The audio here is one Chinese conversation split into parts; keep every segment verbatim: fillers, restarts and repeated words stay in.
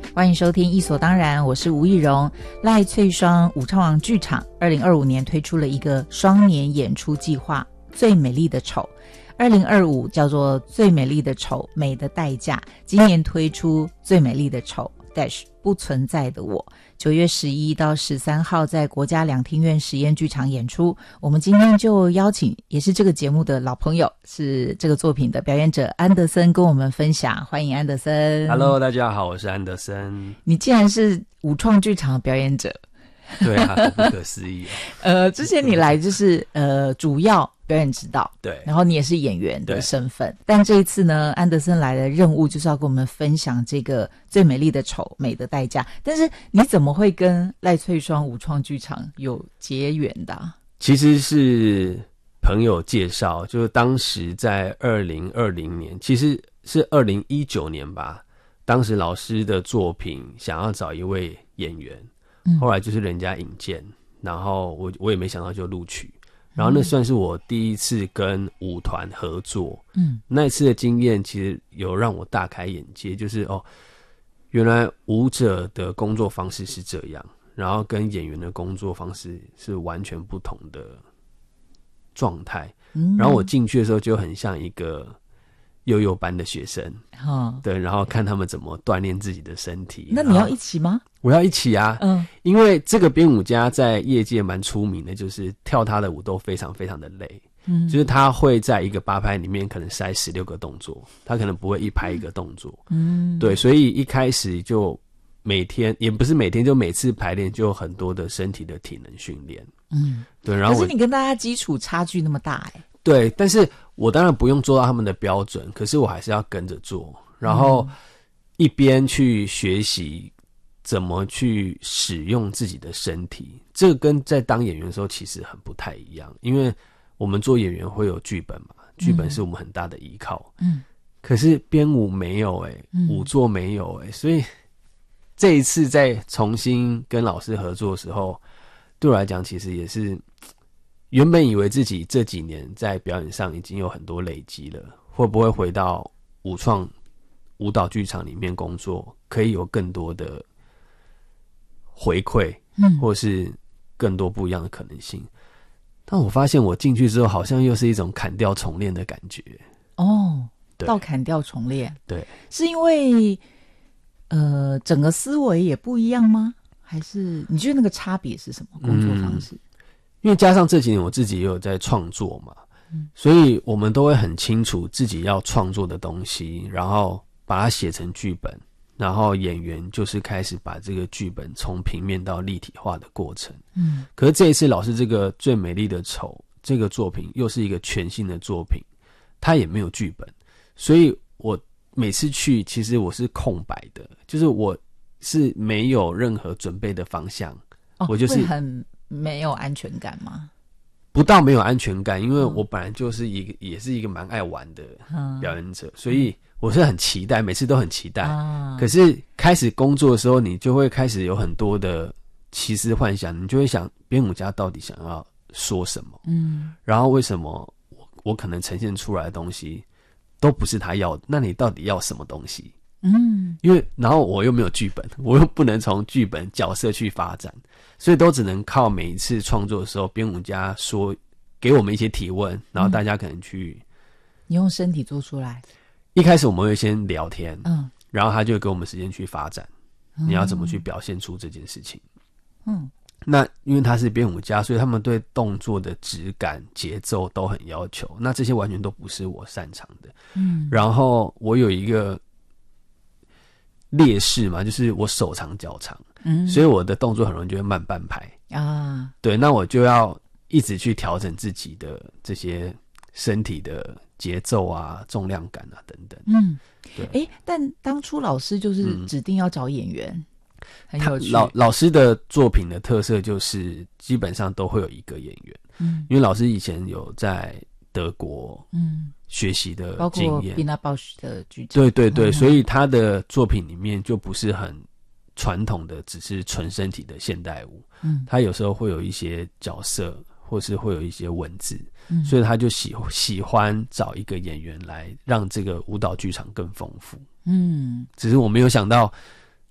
欢迎收听《艺所当然》，我是吴艺荣。赖翠双武昌王剧场二零二五年推出了一个双年演出计划《最美丽的丑》，二零二五叫做《最美丽的丑美的代价》，今年推出《最美丽的丑 dash 不存在的我》，九月十一到十三号在国家两厅院实验剧场演出。我们今天就邀请也是这个节目的老朋友，是这个作品的表演者安德森跟我们分享。欢迎安德森。 Hello， 大家好，我是安德森。 你竟然是舞创剧场的表演者。 对啊，不可思议、哦、 呃，之前你来就是呃主要表演指导， 对， 然后你也是演员的身份，但这一次呢，安德森来的任务就是要跟我们分享这个最美丽的丑美的代价。但是你怎么会跟赖翠双舞创剧场有结缘的、啊？ 其实是朋友介绍，就是当时在二零二零年，其实是二零一九年吧，当时老师的作品想要找一位演员，后来就是人家引荐，然后我我也没想到就录取，然后那算是我第一次跟舞团合作，嗯，那一次的经验其实有让我大开眼界，就是哦，原来舞者的工作方式是这样，然后跟演员的工作方式是完全不同的状态，嗯，然后我进去的时候就很像一个幼幼班的学生，哦，对，然后看他们怎么锻炼自己的身体。 那你要一起吗？ 我要一起啊，嗯，因为这个编舞家在业界蛮出名的，就是跳他的舞都非常非常的累，嗯，就是他会在一个八拍里面可能塞十六个动作，他可能不会一拍一个动作，嗯，对，所以一开始就每天也不是每天，就每次排练就有很多的身体的体能训练，嗯，对，然后可是你跟大家基础差距那么大哎、欸， 对，但是我当然不用做到他们的标准，可是我还是要跟着做，然后一边去学习怎么去使用自己的身体，这个跟在当演员的时候其实很不太一样，因为我们做演员会有剧本嘛，剧本是我们很大的依靠，嗯，可是编舞没有哎、欸，舞作没有哎、欸，所以这一次再重新跟老师合作的时候，对我来讲其实也是原本以为自己这几年在表演上已经有很多累积了，会不会回到舞创舞蹈剧场里面工作，可以有更多的回馈，嗯，或是更多不一样的可能性。但我发现我进去之后，好像又是一种砍掉重练的感觉。 哦，到砍掉重练， 对， 是因为呃整个思维也不一样吗？还是你觉得那个差别是什么？工作方式？嗯， 因为加上这几年我自己也有在创作嘛，嗯，所以我们都会很清楚自己要创作的东西，然后把它写成剧本，然后演员就是开始把这个剧本从平面到立体化的过程。嗯，可是这一次老师这个最美丽的丑这个作品又是一个全新的作品，它也没有剧本，所以我每次去其实我是空白的，就是我是没有任何准备的方向， 哦， 我就是会很没有安全感吗？ 不到没有安全感，因为我本来就是一个、嗯、也是一个蛮爱玩的表演者，嗯，所以我是很期待，每次都很期待，啊，可是开始工作的时候你就会开始有很多的奇思幻想，你就会想编舞家到底想要说什么，嗯，然后为什么我我可能呈现出来的东西都不是他要的，那你到底要什么东西？嗯，因为然后我又没有剧本，我又不能从剧本角色去发展，所以都只能靠每一次创作的时候编舞家说给我们一些提问，然后大家可能去，嗯， 你用身体做出来。 一开始我们会先聊天，嗯，然后他就会给我们时间去发展，嗯，你要怎么去表现出这件事情。嗯，那因为他是编舞家，所以他们对动作的质感节奏都很要求，那这些完全都不是我擅长的。嗯，然后我有一个劣势嘛，就是我手长脚长，嗯，所以我的动作很容易就会慢半拍啊。对，那我就要一直去调整自己的这些身体的节奏啊、重量感啊等等。嗯，对。 哎，但当初老师就是指定要找演员，嗯，很有趣。 老老师的作品的特色就是基本上都会有一个演员，嗯，因为老师以前有在德国，嗯。学习的经验，包括 Pina Bausch 的剧场， 对对对，嗯，所以他的作品里面就不是很传统的，只是纯身体的现代舞，嗯，他有时候会有一些角色，或是会有一些文字，嗯，所以他就喜喜欢找一个演员来让这个舞蹈剧场更丰富，嗯，只是我没有想到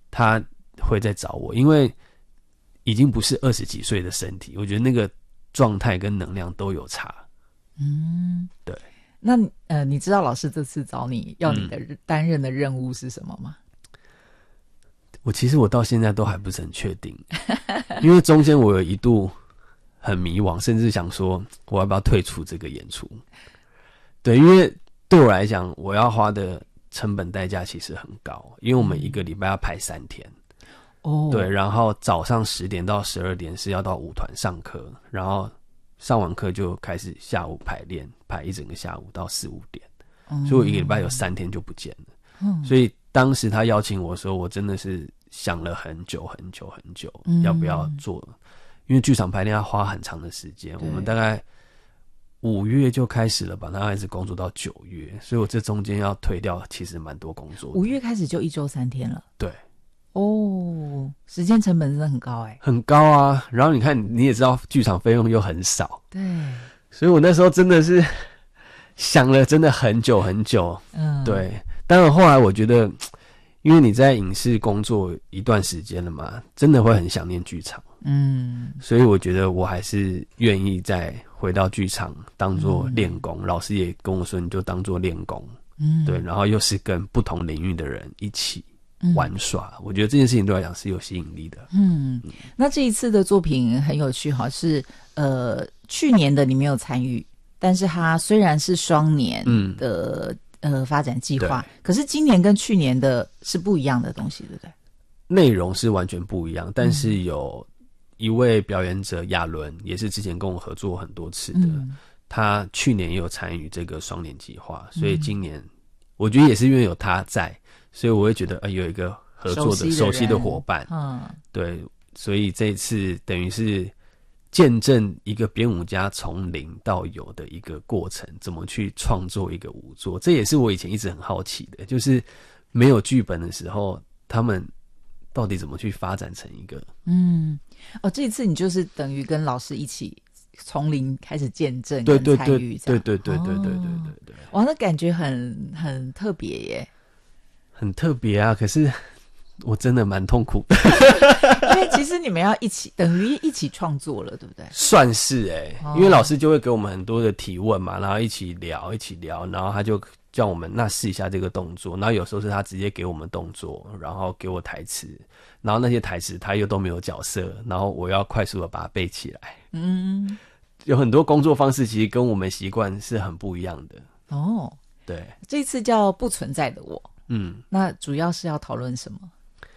他会再找我，因为已经不是二十几岁的身体，我觉得那个状态跟能量都有差。 嗯， 对。 那呃，你知道老师这次找你要你的担任的任务是什么吗？ 我其实我到现在都还不是很确定，因为中间我有一度很迷惘，甚至想说我要不要退出这个演出。对，因为对我来讲，我要花的成本代价其实很高，因为我们一个礼拜要排三天。哦，对，然后早上十点到十二点是要到舞团上课，然后上完课就开始下午排练，排一整个下午到四五点，嗯、所以我一个礼拜有三天就不见了。嗯，所以当时他邀请我的时候，我真的是想了很久很久很久，嗯、要不要做？因为剧场排练要花很长的时间，我们大概五月就开始了吧，然后一直工作到九月，所以我这中间要推掉其实蛮多工作的。 五月开始就一周三天了。 对。 哦，时间成本真的很高哎， 很高啊！然后你看，你也知道，剧场费用又很少， 对， 所以我那时候真的是想了真的很久很久。嗯，对。当然后来我觉得，因为你在影视工作一段时间了嘛，真的会很想念剧场。嗯，所以我觉得我还是愿意再回到剧场当做练功。嗯、老师也跟我说，你就当做练功。嗯，对，然后又是跟不同领域的人一起玩耍，嗯、我觉得这件事情对我来讲是有吸引力的。嗯， 嗯那这一次的作品很有趣哈，是呃去年的你没有参与，但是它虽然是双年的、嗯、呃发展计划，可是今年跟去年的是不一样的东西，对不对？ 内容是完全不一样，但是有一位表演者亚伦，也是之前跟我合作很多次的，嗯、他去年也有参与这个双年计划，所以今年、嗯、我觉得也是因为有他在。所以我会觉得，呃，有一个合作的熟悉的伙伴，嗯，对，所以这一次等于是见证一个编舞家从零到有的一个过程，怎么去创作一个舞作，这也是我以前一直很好奇的，就是没有剧本的时候，他们到底怎么去发展成一个， 嗯，哦，这一次你就是等于跟老师一起从零开始见证跟参与， 对对对对对对对对对对， 哇，那感觉很很特别耶。 很特别啊，可是我真的蛮痛苦的因为其实你们要一起等于一起创作了，对不对？ 算是欸、哦、因为老师就会给我们很多的提问嘛，然后一起聊一起聊，然后他就叫我们那试一下这个动作，然后有时候是他直接给我们动作，然后给我台词，然后那些台词他又都没有角色，然后我要快速的把它背起来。嗯，有很多工作方式其实跟我们习惯是很不一样的。哦，对， 这次叫不存在的我。 嗯， 那主要是要讨论什么？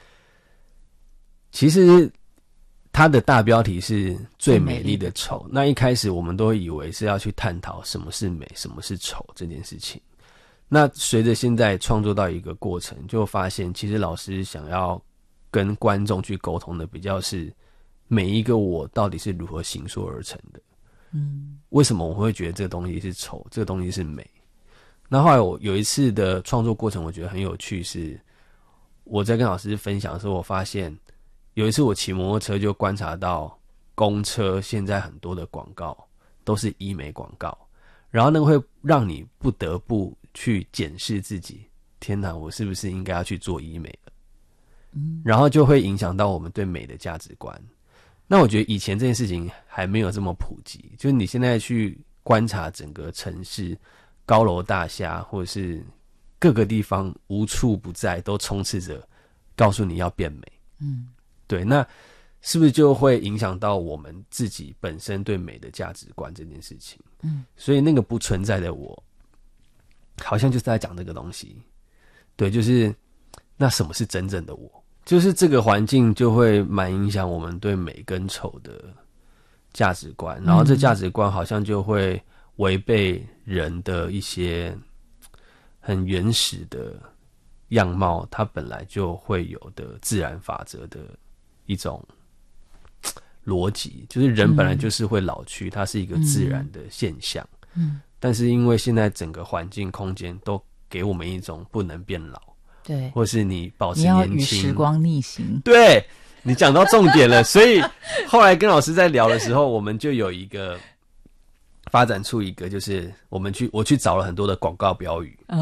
其实它的大标题是最美丽的丑。那一开始我们都以为是要去探讨什么是美，什么是丑这件事情。那随着现在创作到一个过程，就发现其实老师想要跟观众去沟通的比较是每一个我到底是如何形塑而成的。嗯，为什么我会觉得这个东西是丑，这个东西是美？那后来我有一次的创作过程，我觉得很有趣，是我在跟老师分享的时候，我发现有一次我骑摩托车就观察到公车现在很多的广告都是医美广告，然后那个会让你不得不去检视自己，天哪，我是不是应该要去做医美了？嗯，然后就会影响到我们对美的价值观。那我觉得以前这件事情还没有这么普及，就是你现在去观察整个城市高楼大厦或者是各个地方无处不在都充斥着告诉你要变美。嗯，对，那是不是就会影响到我们自己本身对美的价值观这件事情？嗯，所以那个不存在的我好像就是在讲这个东西。对，就是那什么是真正的我，就是这个环境就会蛮影响我们对美跟丑的价值观，然后这价值观好像就会违背人的一些很原始的样貌，它本来就会有的自然法则的一种逻辑，就是人本来就是会老去，它是一个自然的现象。嗯，但是因为现在整个环境空间都给我们一种不能变老， 对， 或是你保持年轻， 你要与时光逆行。 对，你讲到重点了。所以后来跟老师在聊的时候，我们就有一个发展出一个，就是我们去我去找了很多的广告标语，嗯，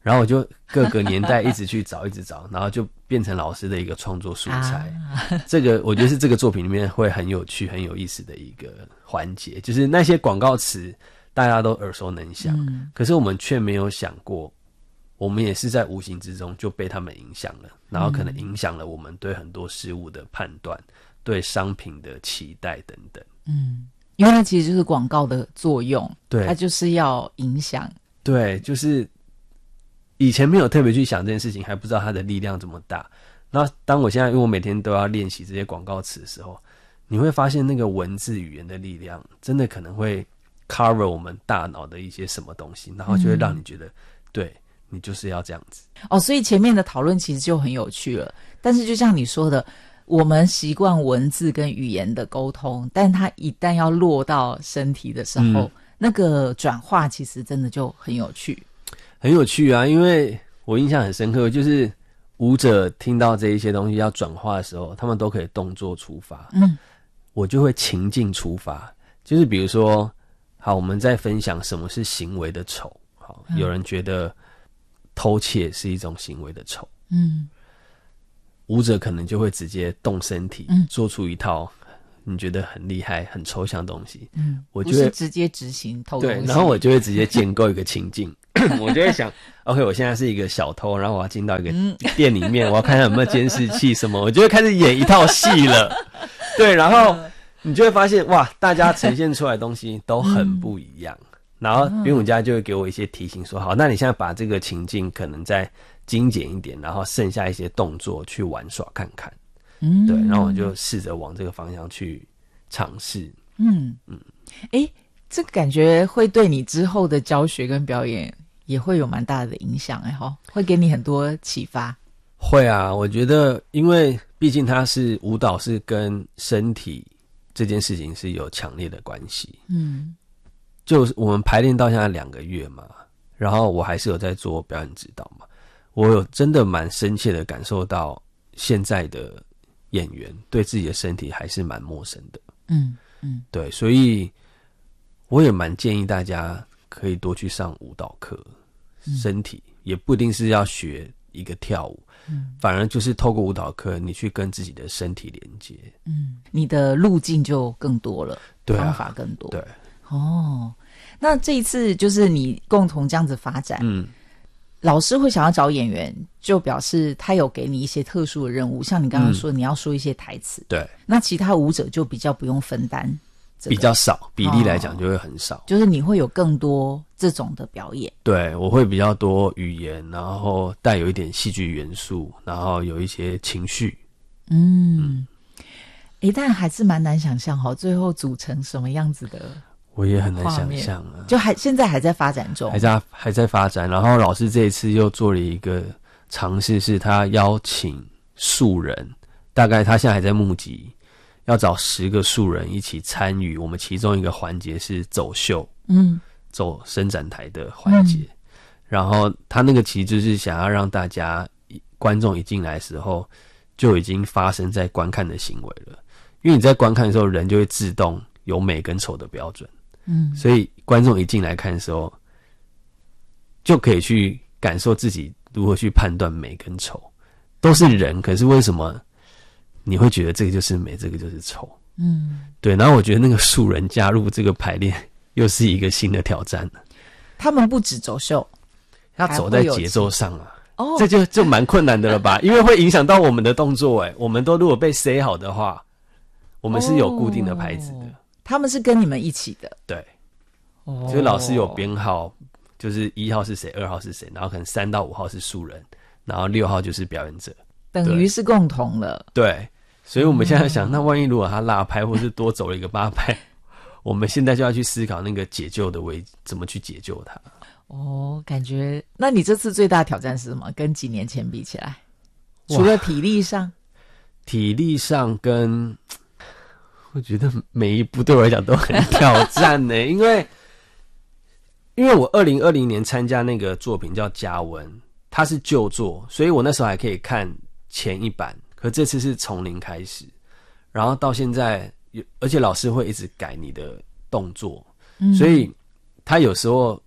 然后我就各个年代一直去找一直找，然后就变成老师的一个创作素材、啊、这个我觉得是这个作品里面会很有趣很有意思的一个环节，就是那些广告词大家都耳熟能详、嗯、可是我们却没有想过我们也是在无形之中就被他们影响了，然后可能影响了我们对很多事物的判断、嗯、对商品的期待等等。 嗯，因为它其实就是广告的作用， 对， 它就是要影响。 对，就是以前没有特别去想这件事情，还不知道它的力量这么大。那当我现在因为我每天都要练习这些广告词的时候，你会发现那个文字语言的力量真的可能会 cover 我们大脑的一些什么东西，然后就会让你觉得、嗯、对，你就是要这样子。 哦，所以前面的讨论其实就很有趣了，但是就像你说的，我们习惯文字跟语言的沟通，但它一旦要落到身体的时候、嗯、那个转化其实真的就很有趣。 很有趣啊，因为我印象很深刻，就是舞者听到这一些东西要转化的时候，他们都可以动作出发，嗯，我就会情境出发，就是比如说好，我们在分享什么是行为的丑，好，有人觉得偷窃是一种行为的丑，嗯，舞者可能就会直接动身体、嗯、做出一套你觉得很厉害很抽象的东西，嗯，我就会不是直接执行偷东西， 对，然后我就会直接建构一个情境我就会想 OK 我现在是一个小偷，然后我要进到一个店里面、嗯、我要看看有没有监视器什么，我就会开始演一套戏了对，然后你就会发现哇，大家呈现出来的东西都很不一样、嗯、然后编舞家就会给我一些提醒说，好，那你现在把这个情境可能再精简一点，然后剩下一些动作去玩耍看看，嗯，对，然后我就试着往这个方向去尝试。嗯嗯，诶，这个感觉会对你之后的教学跟表演也会有蛮大的影响，哎齁，会给你很多启发。 会啊，我觉得因为毕竟它是舞蹈，是跟身体这件事情是有强烈的关系。嗯，就我们排练到现在两个月嘛，然后我还是有在做表演指导嘛，我有真的蛮深切的感受到现在的演员对自己的身体还是蛮陌生的。嗯嗯，对，所以我也蛮建议大家可以多去上舞蹈课、嗯、身体也不一定是要学一个跳舞、嗯、反而就是透过舞蹈课你去跟自己的身体连接， 嗯，你的路径就更多了，对、啊、方法更多。 对， 哦，那这一次就是你共同这样子发展，嗯，老师会想要找演员，就表示他有给你一些特殊的任务，像你刚刚说、嗯、你要说一些台词， 对， 那其他舞者就比较不用分担、这个、 比较少，比例来讲就会很少、哦、 就是你会有更多这种的表演。 对，我会比较多语言，然后带有一点戏剧元素，然后有一些情绪。 嗯，诶、嗯，但还是蛮难想象最后组成什么样子的。 我也很难想象啊， 就还现在还在发展中， 还在还在发展。然后老师这一次又做了一个尝试，是他邀请素人，大概他现在还在募集，要找十个素人一起参与。我们其中一个环节是走秀，嗯，走伸展台的环节、嗯。然后他那个其实就是想要让大家观众一进来的时候，就已经发生在观看的行为了。因为你在观看的时候，人就会自动有美跟丑的标准。嗯，所以观众一进来看的时候，就可以去感受自己如何去判断美跟丑，都是人，可是为什么你会觉得这个就是美，这个就是丑？嗯，对。然后我觉得那个素人加入这个排练，又是一个新的挑战了。 他们不止走秀， 他走在节奏上啊，哦，这就就蛮困难的了吧？因为会影响到我们的动作、欸，哎，我们都如果被塞好的话，我们是有固定的拍子的。哦， 他们是跟你们一起的， 对，哦，就是老师有编号，就是一号是谁，二号是谁，然后可能三到五号是素人，然后六号就是表演者， 等于是共同了。 对，所以我们现在想，嗯、那万一如果他落拍或是多走了一个八拍，我们现在就要去思考那个解救的危，怎么去解救它。 哦，感觉，那你这次最大的挑战是什么？跟几年前比起来，除了体力上， 体力上跟。我觉得每一步对我来讲都很挑战呢，因为因为我二零二零年参加那个作品叫嘉文，它是旧作，所以我那时候还可以看前一版，可这次是从零开始，然后到现在，而且老师会一直改你的动作，嗯、所以他有时候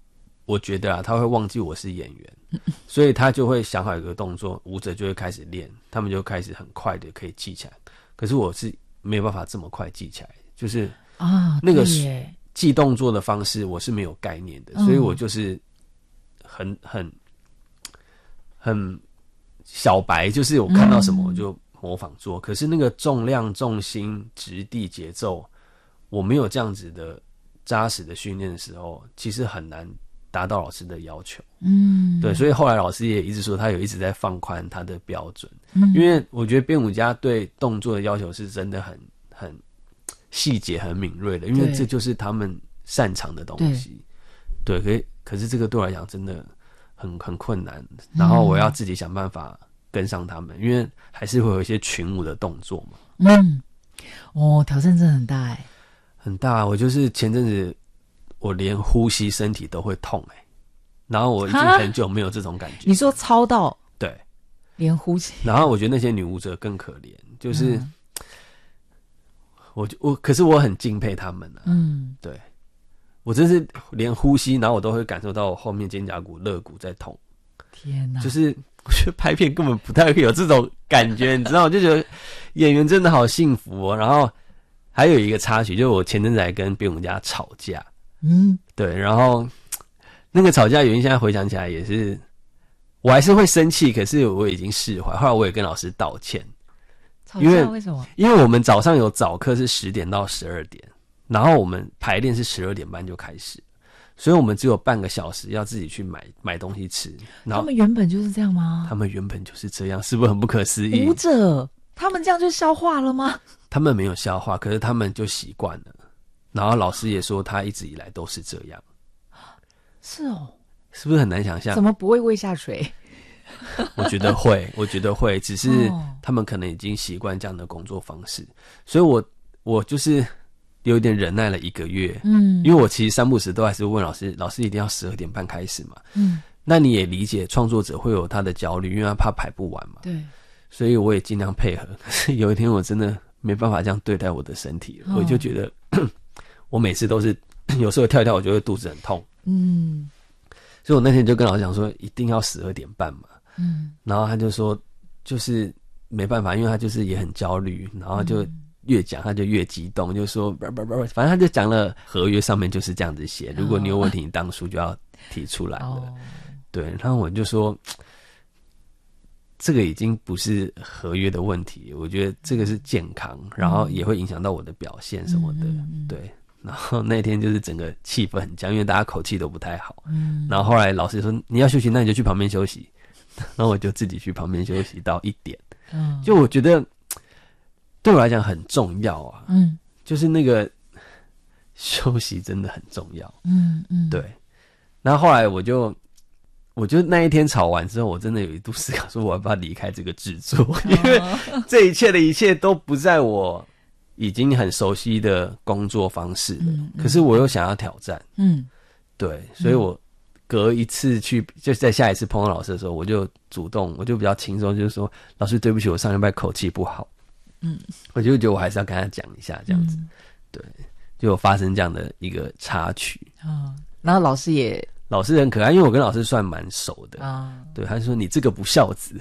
我觉得啊，他会忘记我是演员，所以他就会想好一个动作，舞者就会开始练，他们就开始很快的可以记起来。可是我是没有办法这么快记起来，就是啊， 那个对记动作的方式我是没有概念的，所以我就是很很很小白，就是我看到什么我就模仿做。可是那个重量、重心、质地、节奏，我没有这样子的扎实的训练的时候，其实很难达到老师的要求。嗯，对，所以后来老师也一直说他有一直在放宽他的标准。嗯，因为我觉得编舞家对动作的要求是真的很很细节、很敏锐的，因为这就是他们擅长的东西。对，可是可是这个对我来讲真的很很困难，然后我要自己想办法跟上他们，因为还是会有一些群舞的动作嘛。 嗯，哦，挑战真的很大哎。 很大，我就是前阵子我连呼吸身体都会痛哎、欸，然后我已经很久没有这种感觉。 你说操到对， 连呼吸， 然后我觉得那些女舞者更可怜，就是、嗯、我我可是我很敬佩他们啊，嗯，对，我真是连呼吸，然后我都会感受到我后面肩胛骨、肋骨在痛。 天哪， 就是我觉得拍片根本不太会有这种感觉，你知道，我就觉得演员真的好幸福哦，然后。还有一个插曲，就是我前阵子还跟编舞家吵架，嗯，对，然后那个吵架原因现在回想起来也是，我还是会生气，可是我已经释怀。后来我也跟老师道歉， 吵架为什么？ 因为我们早上有早课是十点到十二点，然后我们排练是十二点半就开始，所以我们只有半个小时要自己去买买东西吃。然后他们原本就是这样吗？ 他们原本就是这样，是不是很不可思议？ 舞者他们这样就消化了吗？ 他们没有消化，可是他们就习惯了。然后老师也说，他一直以来都是这样。 是哦， 是不是很难想象？ 怎么不会胃下垂？ 我觉得会，我觉得会，只是他们可能已经习惯这样的工作方式，所以我我就是有一点忍耐了一个月。嗯，因为我其实三不时都还是问老师，老师一定要十二点半开始嘛。嗯，那你也理解创作者会有他的焦虑，因为他怕排不完嘛。 对。所以我也尽量配合，可是有一天我真的没办法这样对待我的身体了，哦、我就觉得我每次都是有时候跳一跳，我就会肚子很痛。嗯，所以我那天就跟老师讲说，一定要十二点半嘛。嗯，然后他就说，就是没办法，因为他就是也很焦虑，然后就越讲他就越激动，就说不不不，反正他就讲了合约上面就是这样子写，如果你有问题，你当初就要提出来了。哦、对，然后我就说。这个已经不是合约的问题，我觉得这个是健康，然后也会影响到我的表现什么的。嗯嗯嗯对，然后那天就是整个气氛很僵，因为大家口气都不太好。嗯，然后后来老师说你要休息，那你就去旁边休息。然后我就自己去旁边休息到一点。嗯，就我觉得对我来讲很重要啊。嗯，就是那个休息真的很重要。嗯嗯，对。然后后来我就。我就那一天吵完之后，我真的有一度思考说，我要不要离开这个制作，因为这一切的一切都不在我已经很熟悉的工作方式了。嗯嗯、可是我又想要挑战，嗯，对，所以我隔一次去，就在下一次碰到老师的时候，我就主动，我就比较轻松，就是说，老师对不起，我上礼拜口气不好，嗯，我就觉得我还是要跟他讲一下，这样子，嗯、对，就有发生这样的一个插曲啊，然后老师也。 老师很可爱，因为我跟老师算蛮熟的啊。对，他就说你这个不孝子。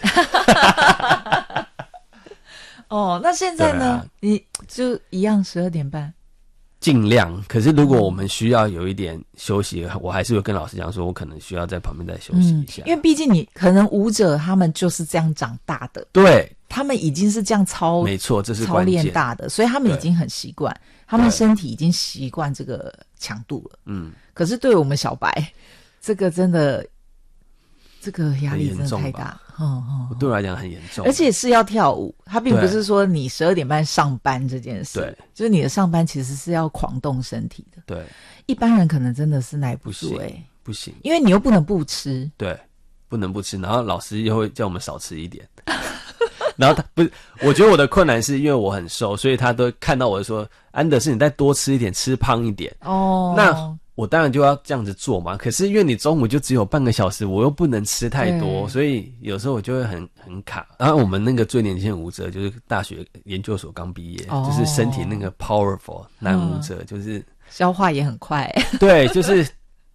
哦，那现在呢？啊、你就一样十二点半， 尽量。可是如果我们需要有一点休息，嗯、我还是会跟老师讲说，我可能需要在旁边再休息一下。 嗯、因为毕竟你可能舞者他们就是这样长大的， 对， 他们已经是这样操， 没错，这是操练大的，所以他们已经很习惯，他们身体已经习惯这个强度了。嗯，可是对我们小白。这个真的，这个压力真的太大， 嗯嗯，对我来讲很严重， 而且是要跳舞，它并不是说你十二点半上班这件事， 对， 就是你的上班其实是要狂动身体的， 对， 一般人可能真的是耐不住，哎、欸， 不行， 因为你又不能不吃， 对，不能不吃，然后老师又会叫我们少吃一点，然后他不是，我觉得我的困难是因为我很瘦，所以他都看到我说，安德士你再多吃一点，吃胖一点，哦，那。我当然就要这样子做嘛，可是因为你中午就只有半个小时，我又不能吃太多，所以有时候我就会很很卡。然后我们那个最年轻的舞者就是大学研究所刚毕业，哦、就是身体那个 powerful 男舞者，嗯、就是消化也很快。 对，就是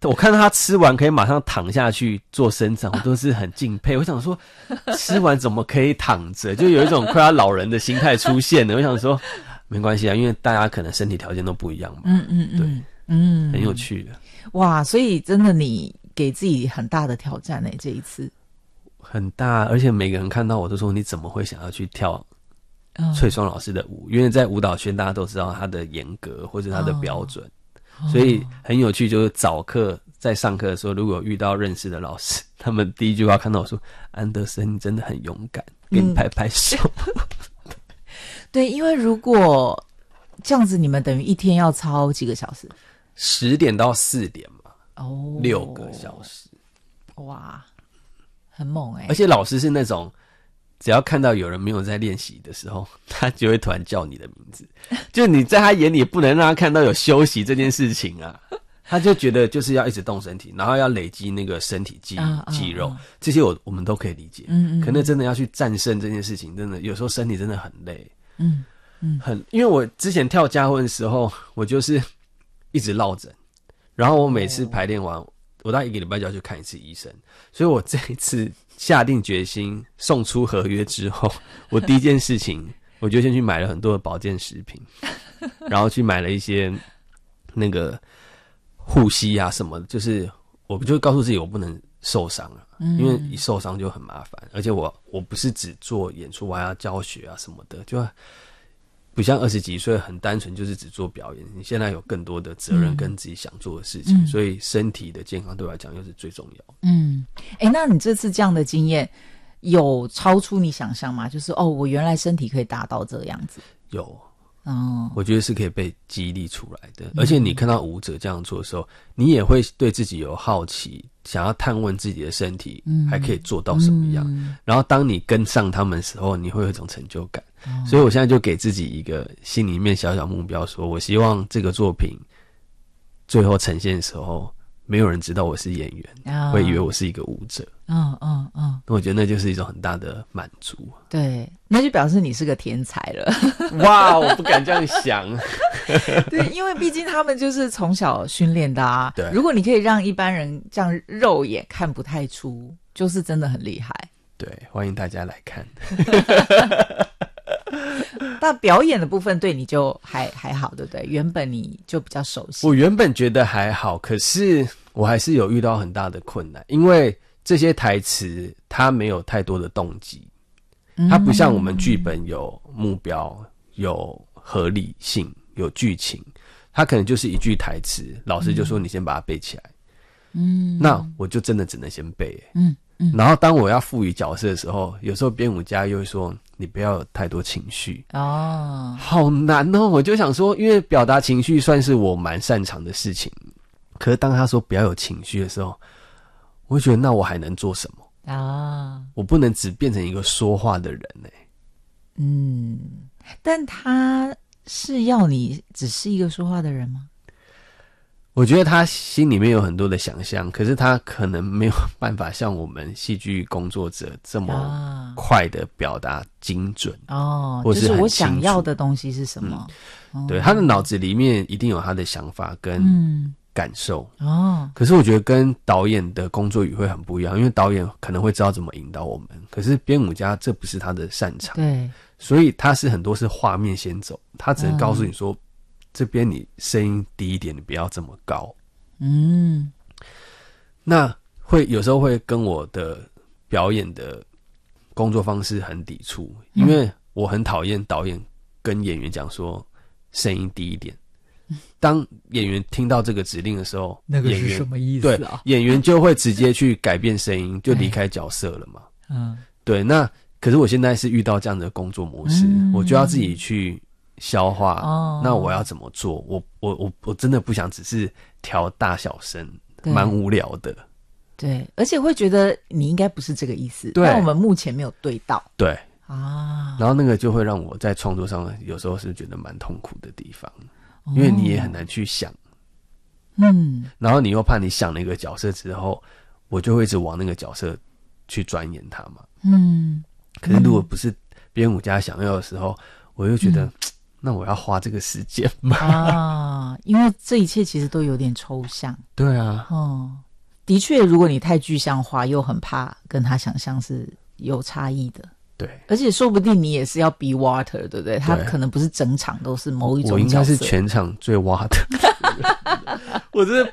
我看到他吃完可以马上躺下去做伸展，我都是很敬佩。我想说，吃完怎么可以躺着？就有一种快要老人的心态出现了。我想说，没关系啊，因为大家可能身体条件都不一样嘛。 嗯嗯嗯， 对， 嗯， 很有趣的。 哇，所以真的你给自己很大的挑战呢、欸，这一次很大，而且每个人看到我都说，你怎么会想要去跳翠双老师的舞？因为在舞蹈圈大家都知道他的严格或者他的标准。哦，所以很有趣，就是早课在上课的时候，如果有遇到认识的老师，他们第一句话看到我说：“安德森，你真的很勇敢，给你拍拍手。嗯” 对，因为如果这样子，你们等于一天要操几个小时？ 十点到四点嘛， 哦， 六个小时， 哇，很猛哎、欸！ 而且老师是那种，只要看到有人没有在练习的时候，他就会突然叫你的名字。就你在他眼里不能让他看到有休息这件事情啊，他就觉得就是要一直动身体，然后要累积那个身体肌、啊、肌肉，啊、这些我我们都可以理解。嗯嗯。可能真的要去战胜这件事情，真的有时候身体真的很累。嗯嗯。很，因为我之前跳家婚的时候，我就是一直落枕，然后我每次排练完，我大概一个礼拜就要去看一次医生，所以我这一次下定决心送出合约之后，我第一件事情我就先去买了很多的保健食品，然后去买了一些那个护膝啊什么的，就是我就告诉自己我不能受伤了，嗯，因为一受伤就很麻烦，而且我我不是只做演出，我还要教学啊什么的，就不像二十几岁很单纯就是只做表演，你现在有更多的责任跟自己想做的事情，嗯，所以身体的健康对我来讲又是最重要。嗯， 欸，那你这次这样的经验有超出你想象吗？就是哦，我原来身体可以达到这个样子。 有哦，我觉得是可以被激励出来的，而且你看到舞者这样做的时候，你也会对自己有好奇，想要探问自己的身体还可以做到什么样，嗯嗯，然后当你跟上他们的时候，你会有一种成就感，哦，所以我现在就给自己一个心里面小小目标，说我希望这个作品最后呈现的时候，没有人知道我是演员，哦，会以为我是一个舞者。嗯嗯嗯，我觉得那就是一种很大的满足。 对，那就表示你是个天才了。 哇，我不敢这样想。 对，因为毕竟他们就是从小训练的啊。 对， 如果你可以让一般人这样肉眼看不太出，就是真的很厉害。 对，欢迎大家来看。 那表演的部分对你就还还好，对不对？原本你就比较熟悉。 我原本觉得还好，可是我还是有遇到很大的困难，因为这些台词它没有太多的动机，它不像我们剧本有目标、有合理性、有剧情，它可能就是一句台词，老师就说你先把它背起来，嗯，那我就真的只能先背，欸，嗯嗯，然后当我要赋予角色的时候，有时候编舞家又会说你不要有太多情绪哦，好难哦。我就想说，因为表达情绪算是我蛮擅长的事情，可是当他说不要有情绪的时候，我会觉得那我还能做什么啊？我不能只变成一个说话的人欸。 嗯，但他是要你只是一个说话的人吗？ 我觉得他心里面有很多的想象，可是他可能没有办法像我们戏剧工作者这么快的表达精准哦，或是就是我想要的东西是什么？ 嗯，对，他的脑子里面一定有他的想法跟感受哦。可是我觉得跟导演的工作语会很不一样，因为导演可能会知道怎么引导我们，可是编舞家这不是他的擅长， 对， 所以他是很多是画面先走，他只能告诉你说，嗯，这边你声音低一点，你不要这么高。嗯，那会有时候会跟我的表演的工作方式很抵触，因为我很讨厌导演跟演员讲说声音低一点。当演员听到这个指令的时候， 那个是什么意思啊？ 对，演员就会直接去改变声音，就离开角色了嘛。嗯，对。那可是我现在是遇到这样的工作模式，嗯，我就要自己去消化，哦，那我要怎么做？我我我我真的不想只是调大小声，蛮无聊的。 对，而且会觉得你应该不是这个意思，对，但我们目前没有对到。 对啊，然后那个就会让我在创作上有时候是觉得蛮痛苦的地方，哦，因为你也很难去想，嗯，然后你又怕你想了一个角色之后，我就会一直往那个角色去钻研它嘛，嗯，可是如果不是编舞家想要的时候，我就觉得。嗯， 那我要花这个时间吗？ 啊，因为这一切其实都有点抽象。 对啊， 哦，的确，如果你太具象化，又很怕跟他想象是有差异的。 对， 而且说不定你也是要 be water， 对不对？他可能不是整场都是某一种角色。 我应该是全场最 water 我真的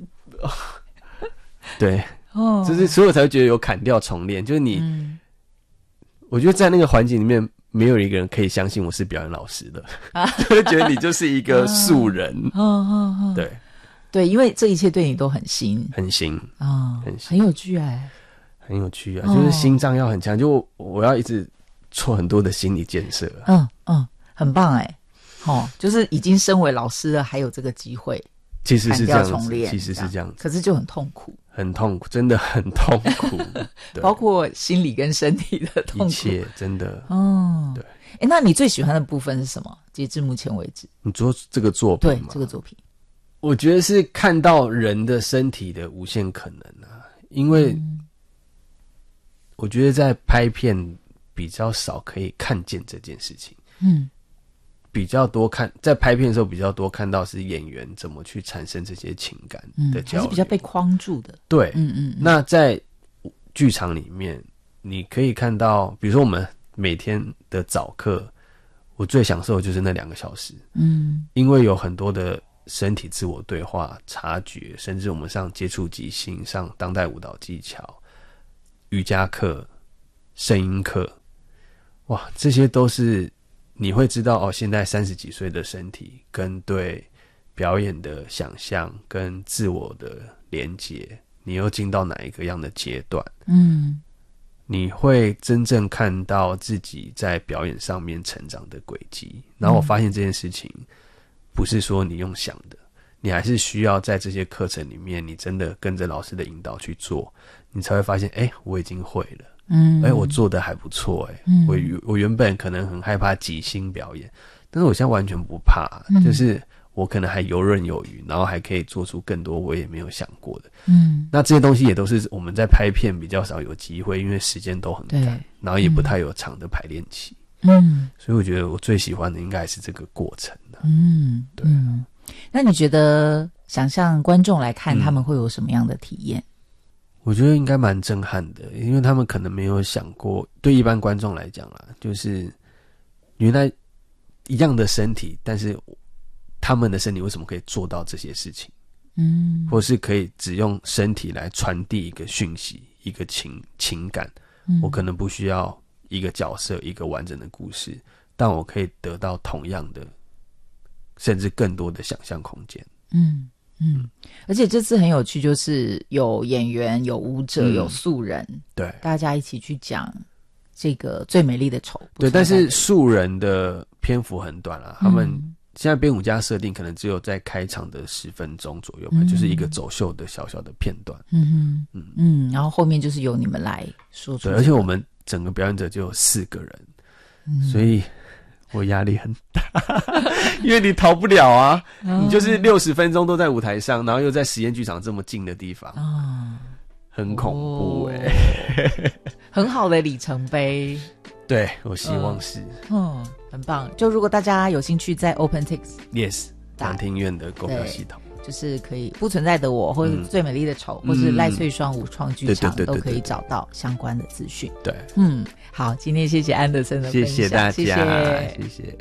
对，哦，就是所以我才会觉得有砍掉重练，就是你、嗯、我觉得在那个环境里面没有一个人可以相信我是表演老师的，就会觉得你就是一个素人。 哦哦哦，对对，因为这一切对你都很新， 很新啊、 哦，很新，很有趣哎， 很有趣啊，就是心脏要很强，就我要一直做很多的心理建设。 嗯嗯，很棒哎，哦，就是已经身为老师了，还有这个机会， 其实是这样子，其实是这样子， 可是就很痛苦， 很痛苦，真的很痛苦， 包括心理跟身体的痛苦， 一切真的。 哦，对，哎，那你最喜欢的部分是什么？截至目前为止， 你做这个作品吗？ 对，这个作品， 我觉得是看到人的身体的无限可能啊，因为、嗯。我觉得在拍片比较少可以看见这件事情，嗯，比较多看在拍片的时候比较多看到是演员怎么去产生这些情感的交流，嗯、还是比较被框住的。 对，嗯嗯。那在剧场里面，你可以看到，比如说我们每天的早课，我最享受的就是那两个小时，嗯，因为有很多的身体自我对话、察觉，甚至我们上接触即兴、上当代舞蹈技巧。瑜伽课、声音课，哇，这些都是你会知道哦。现在三十几岁的身体，跟对表演的想象，跟自我的连结，你又进到哪一个样的阶段？嗯，你会真正看到自己在表演上面成长的轨迹。然后我发现这件事情不是说你用想的，你还是需要在这些课程里面，你真的跟着老师的引导去做。你才会发现，哎、欸，我已经会了，嗯，哎、欸，我做的还不错，哎、嗯，我我原本可能很害怕即兴表演，但是我现在完全不怕，嗯、就是我可能还游刃有余，然后还可以做出更多我也没有想过的，嗯，那这些东西也都是我们在拍片比较少有机会，因为时间都很赶，然后也不太有长的排练期，嗯，所以我觉得我最喜欢的应该是这个过程的， 嗯，对、嗯。那你觉得想象观众来看，他们会有什么样的体验？ 我觉得应该蛮震撼的，因为他们可能没有想过，对一般观众来讲啦，就是原来一样的身体，但是他们的身体为什么可以做到这些事情？嗯，或是可以只用身体来传递一个讯息、一个情情感。嗯，我可能不需要一个角色、一个完整的故事，但我可以得到同样的，甚至更多的想象空间。嗯。 嗯，而且这次很有趣，就是有演员、有舞者、嗯、有素人， 对， 大家一起去讲这个最美丽的丑。 对，但是素人的篇幅很短啦，嗯、他们现在编舞家设定可能只有在开场的十分钟左右吧，嗯、就是一个走秀的小小的片段。嗯嗯嗯，然后后面就是由你们来说出、这个。 对，而且我们整个表演者就有四个人，嗯、所以。我压力很大，因为你逃不了啊！哦、你就是六十分钟都在舞台上，然后又在实验剧场这么近的地方，哦、很恐怖哎、欸哦，很好的里程碑。 对，我希望是， 嗯，很棒。就如果大家有兴趣，在 OpenTix Yes 两厅院的购票系统。 就是可以不存在的我，或者最美丽的丑，嗯、或是赖翠双舞创剧场，都可以找到相关的资讯。 对， 嗯，好，今天谢谢安德森的分享， 谢谢大家， 谢谢， 谢谢。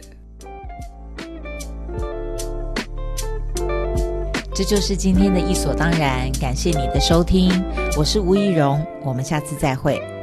这就是今天的艺所当然，感谢你的收听，我是吴怡蓉，我们下次再会。